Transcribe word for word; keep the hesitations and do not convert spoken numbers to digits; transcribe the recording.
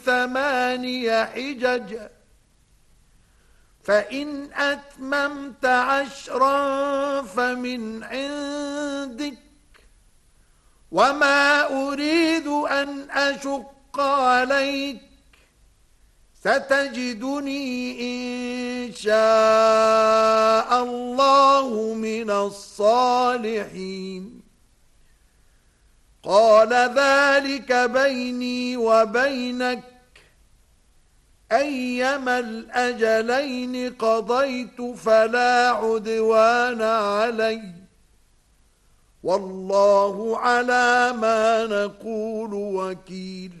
ثماني حجج فإن أتممت عشرا فمن عندك وما أريد أن أشق عليك ستجدني إن شاء الله من الصالحين قال ذلك بيني وبينك أيما الأجلين قضيت فلا عدوان علي والله على ما نقول وكيل